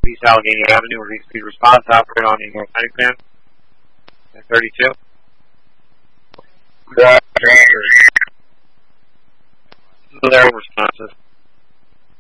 East Allegheny Avenue, or East Speed Response, operate on New York County Plan at 32. There over